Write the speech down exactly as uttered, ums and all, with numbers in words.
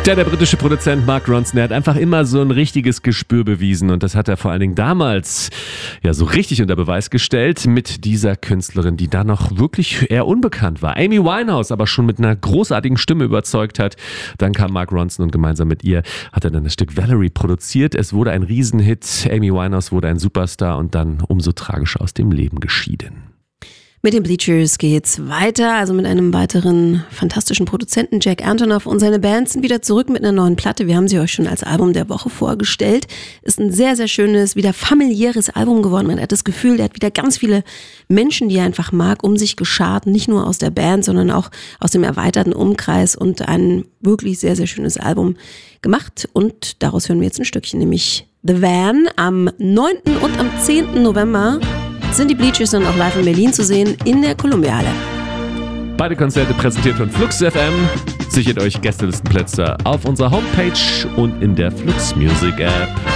Ja, der britische Produzent Mark Ronson, der hat einfach immer so ein richtiges Gespür bewiesen und das hat er vor allen Dingen damals ja so richtig unter Beweis gestellt mit dieser Künstlerin, die da noch wirklich eher unbekannt war. Amy Winehouse aber schon mit einer großartigen Stimme überzeugt hat. Dann kam Mark Ronson und gemeinsam mit ihr hat er dann das Stück Valerie produziert. Es wurde ein Riesenhit. Amy Winehouse wurde ein Superstar und dann umso tragischer aus dem Leben geschieden. Mit den Bleachers geht's weiter, also mit einem weiteren fantastischen Produzenten, Jack Antonoff, und seine Band sind wieder zurück mit einer neuen Platte. Wir haben sie euch schon als Album der Woche vorgestellt. Ist ein sehr, sehr schönes, wieder familiäres Album geworden. Man hat das Gefühl, der hat wieder ganz viele Menschen, die er einfach mag, um sich geschart. Nicht nur aus der Band, sondern auch aus dem erweiterten Umkreis, und ein wirklich sehr, sehr schönes Album gemacht. Und daraus hören wir jetzt ein Stückchen, nämlich The Van. Am neunten und am zehnten November sind die Bleachers dann auch live in Berlin zu sehen, in der Columbia-Halle. Beide Konzerte präsentiert von Flux F M. Sichert euch Gästelistenplätze auf unserer Homepage und in der Flux Music App.